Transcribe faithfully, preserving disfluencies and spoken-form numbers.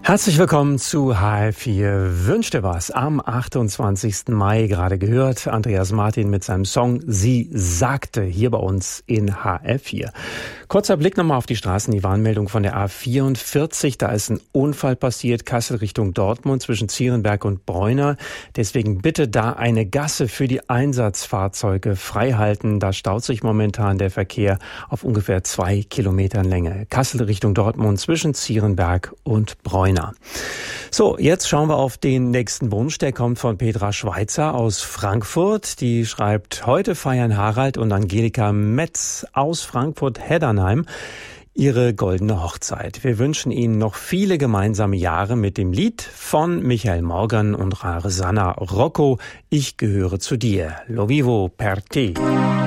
Herzlich willkommen zu H R vier Wünsch dir was am achtundzwanzigsten Mai, gerade gehört. Andreas Martin mit seinem Song Sie sagte hier bei uns in H R vier. Kurzer Blick nochmal auf die Straßen, die Warnmeldung von der A vierundvierzig. Da ist ein Unfall passiert, Kassel Richtung Dortmund zwischen Zierenberg und Bräuner. Deswegen bitte da eine Gasse für die Einsatzfahrzeuge freihalten. Da staut sich momentan der Verkehr auf ungefähr zwei Kilometern Länge. Kassel Richtung Dortmund zwischen Zierenberg und Bräuner. So, jetzt schauen wir auf den nächsten Wunsch. Der kommt von Petra Schweizer aus Frankfurt. Die schreibt, heute feiern Harald und Angelika Metz aus Frankfurt-Heddernheim ihre goldene Hochzeit. Wir wünschen Ihnen noch viele gemeinsame Jahre mit dem Lied von Michael Morgan und Rare Sanna Rocco. Ich gehöre zu dir. Lo vivo per te.